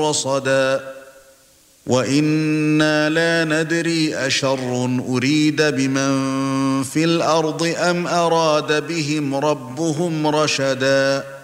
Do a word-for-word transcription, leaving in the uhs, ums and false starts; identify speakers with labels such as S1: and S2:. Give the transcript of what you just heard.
S1: رصدا وَإِنَّا لَا نَدْرِي أَشَرٌّ أُرِيدَ بِمَن فِي الْأَرْضِ أَمْ أَرَادَ بِهِمْ رَبُّهُمْ رَشَدًا